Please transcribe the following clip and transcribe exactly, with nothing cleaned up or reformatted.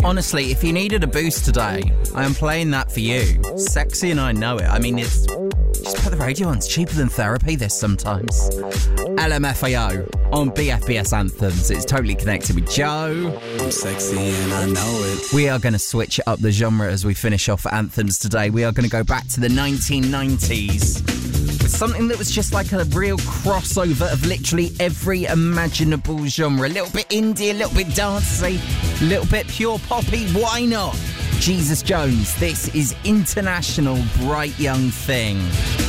Honestly, if you needed a boost today, I am playing that for you. Sexy and I know it. I mean, it's... Just put the radio on. It's cheaper than therapy, this sometimes. L M F A O on B F B S Anthems. It's totally connected with Joe. I'm sexy and I know it. We are going to switch up the genre as we finish off Anthems today. We are going to go back to the nineteen nineties with something that was just like a real crossover of literally every imaginable genre. A little bit indie, a little bit dancey, a little bit pure poppy. Why not? Jesus Jones, this is International Bright Young Thing.